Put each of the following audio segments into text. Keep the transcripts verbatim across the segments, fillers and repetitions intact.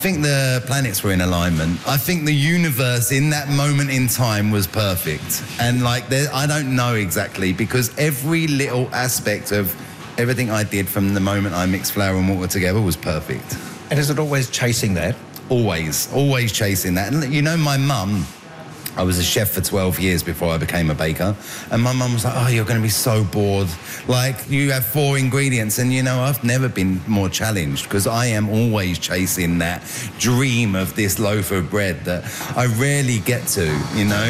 I think the planets were in alignment. I think the universe in that moment in time was perfect. And like, there, I don't know exactly, because every little aspect of everything I did from the moment I mixed flour and water together was perfect. And is it always chasing that? Always, always chasing that. And you know, my mum, I was a chef for twelve years before I became a baker. And my mum was like, oh, you're going to be so bored. Like, you have four ingredients. And, you know, I've never been more challenged, because I am always chasing that dream of this loaf of bread that I rarely get to, you know.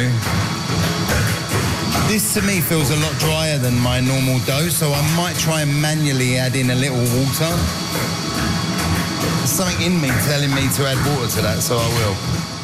This, to me, feels a lot drier than my normal dough, so I might try and manually add in a little water. There's something in me telling me to add water to that, so I will.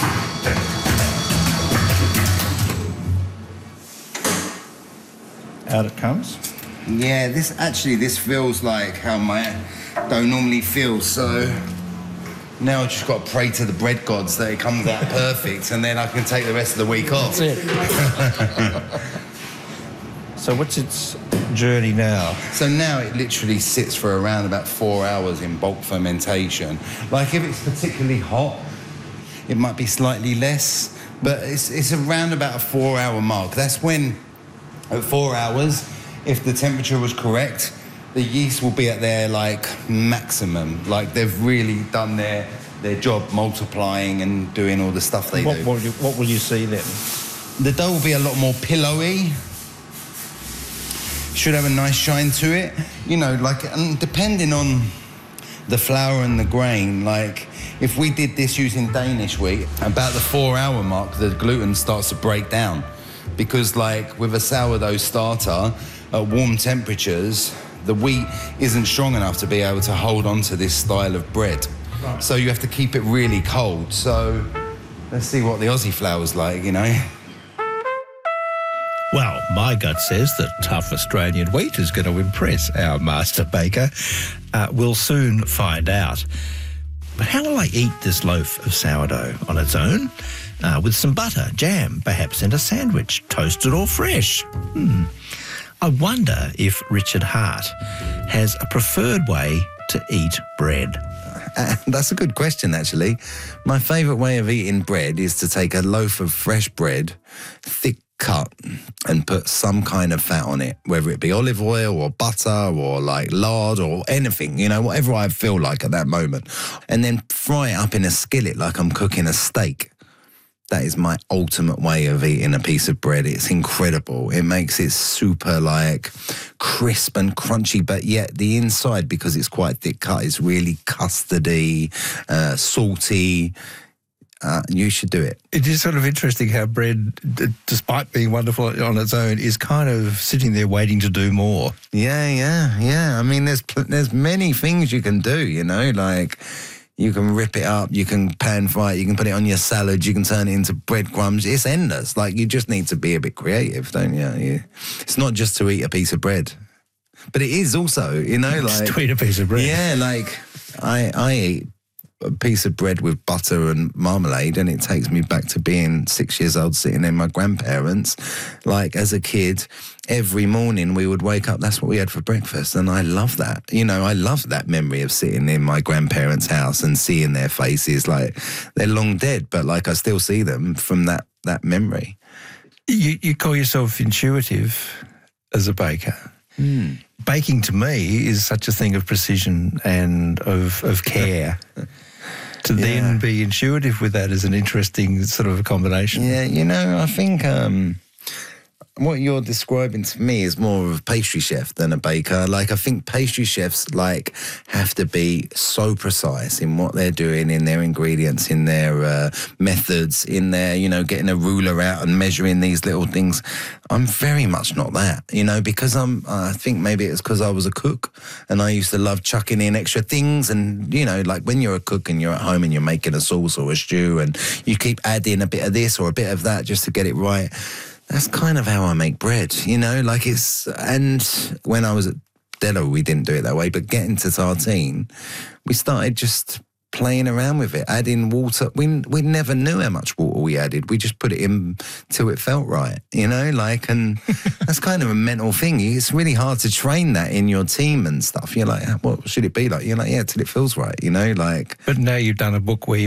Out it comes. Yeah, this actually, this feels like how my dough normally feels, so now I've just got to pray to the bread gods that it comes out perfect, and then I can take the rest of the week off. That's it. So what's its journey now? So now it literally sits for around about four hours in bulk fermentation. Like, if it's particularly hot, it might be slightly less, but it's, it's around about a four-hour mark. That's when, at four hours, if the temperature was correct, the yeast will be at their, like, maximum. Like, they've really done their their job multiplying and doing all the stuff they what, do. What will, you, what will you see then? The dough will be a lot more pillowy. Should have a nice shine to it. You know, like, and depending on the flour and the grain, like, if we did this using Danish wheat, about the four-hour mark, the gluten starts to break down. Because, like, with a sourdough starter, at warm temperatures, the wheat isn't strong enough to be able to hold on to this style of bread. Right. So you have to keep it really cold. So let's see what the Aussie flour's like, you know? Well, my gut says that tough Australian wheat is going to impress our master baker. Uh, we'll soon find out. But how will I eat this loaf of sourdough on its own? Uh, with some butter, jam, perhaps, and a sandwich, toasted or fresh? Hmm. I wonder if Richard Hart has a preferred way to eat bread. Uh, that's a good question, actually. My favourite way of eating bread is to take a loaf of fresh bread, thick cut, and put some kind of fat on it, whether it be olive oil or butter or like lard or anything, you know, whatever I feel like at that moment. And then fry it up in a skillet like I'm cooking a steak. That is my ultimate way of eating a piece of bread. It's incredible. It makes it super, like, crisp and crunchy, but yet the inside, because it's quite thick cut, is really custardy, uh, salty. Uh, you should do it. It is sort of interesting how bread, d- despite being wonderful on its own, is kind of sitting there waiting to do more. Yeah, yeah, yeah. I mean, there's there's many things you can do, you know, like... You can rip it up, you can pan fry it, you can put it on your salad, you can turn it into breadcrumbs. It's endless. Like, you just need to be a bit creative, don't you? you? It's not just to eat a piece of bread. But it is also, you know, like... Just to eat a piece of bread. Yeah, like, I, I eat a piece of bread with butter and marmalade, and it takes me back to being six years old sitting in my grandparents. Like, as a kid, every morning we would wake up, that's what we had for breakfast, and I love that. You know, I love that memory of sitting in my grandparents' house and seeing their faces. Like, they're long dead, but, like, I still see them from that, that memory. You, you call yourself intuitive as a baker. Mm. Baking, to me, is such a thing of precision and of, of care. To yeah. then be intuitive with that is an interesting sort of a combination. Yeah, you know, I think um, what you're describing to me is more of a pastry chef than a baker. Like, I think pastry chefs, like, have to be so precise in what they're doing, in their ingredients, in their uh, methods, in their, you know, getting a ruler out and measuring these little things. I'm very much not that, you know, because I'm, I think maybe it's because I was a cook and I used to love chucking in extra things. And, you know, like, when you're a cook and you're at home and you're making a sauce or a stew and you keep adding a bit of this or a bit of that just to get it right, that's kind of how I make bread, you know, like it's, and when I was at Dello, we didn't do it that way, but getting to Tartine, we started just playing around with it, adding water. We we never knew how much water we added. We just put it in till it felt right, you know, like, and that's kind of a mental thing. It's really hard to train that in your team and stuff. You're like, what should it be like? You're like, yeah, till it feels right, you know, like. But now you've done a book where you